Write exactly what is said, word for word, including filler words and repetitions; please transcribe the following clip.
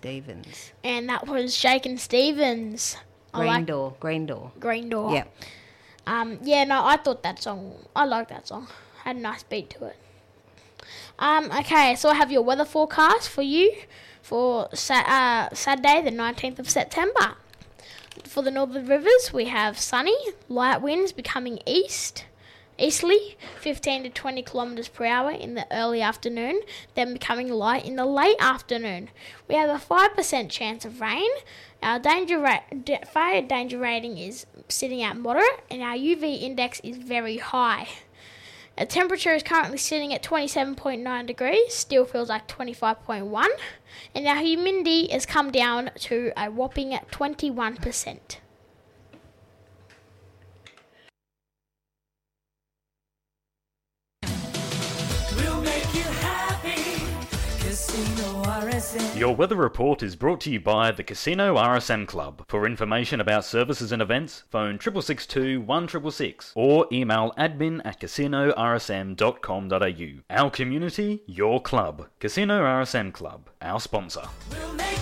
Stevens. And that was Shakin' Stevens. Green I like Door. Green Door. Green Door. Yeah. Um, yeah, no, I thought that song, I like that song. Had a nice beat to it. Um, okay, so I have your weather forecast for you for sa- uh, Saturday, the nineteenth of September. For the Northern Rivers, we have sunny, light winds becoming east, easterly, fifteen to twenty kilometres per hour in the early afternoon, then becoming light in the late afternoon. We have a five percent chance of rain. Our danger ra- d- fire danger rating is sitting at moderate, and our U V index is very high. Our temperature is currently sitting at twenty-seven point nine degrees, still feels like twenty-five point one, and our humidity has come down to a whopping twenty-one percent. We'll make you happy. Casino R S M. Your weather report is brought to you by the Casino R S M Club. For information about services and events, phone six six six two, one six six six or email admin at casino r s m dot com dot a u. Our community, your club. Casino R S M Club, our sponsor. We'll make